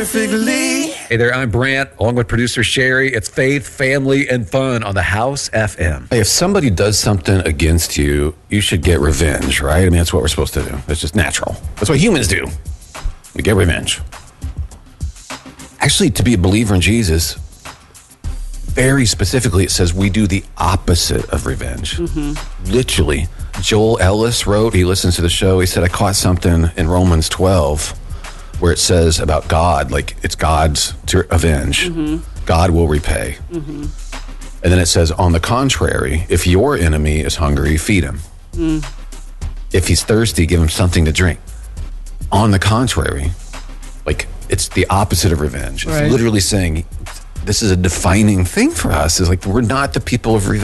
perfectly. Hey there, I'm Brant, along with producer Sherry. It's faith, family, and fun on the House FM. Hey, if somebody does something against you, you should get revenge, right? I mean, that's what we're supposed to do. It's just natural. That's what humans do. We get revenge. Actually, to be a believer in Jesus, very specifically, it says we do the opposite of revenge. Literally. Joel Ellis wrote, he listens to the show, he said, I caught something in Romans 12 where it says about God, like it's God's to avenge. God will repay. And then it says, on the contrary, if your enemy is hungry, feed him. If he's thirsty, give him something to drink. On the contrary, like it's the opposite of revenge. It's literally saying, this is a defining thing for us. Is like, we're not the people of revenge.